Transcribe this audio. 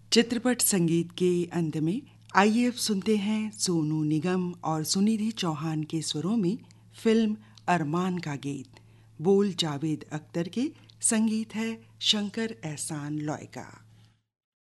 चित्रपट संगीत के अंत में आइए अब सुनते हैं सोनू निगम और सुनिधि चौहान के स्वरों में फिल्म अरमान का गीत। बोल जावेद अख्तर के, संगीत है शंकर एहसान लॉय का।